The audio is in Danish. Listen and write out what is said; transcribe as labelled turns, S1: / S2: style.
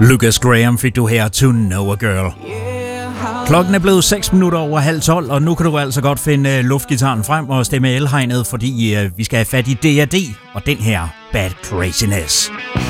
S1: Lucas Graham fik du her To Know a Girl. Klokken er blevet 6 minutter over 11:30, og nu kan du altså godt finde luftgitaren frem og stemme elhegnet, fordi vi skal have fat i D&D og den her Bad Craziness.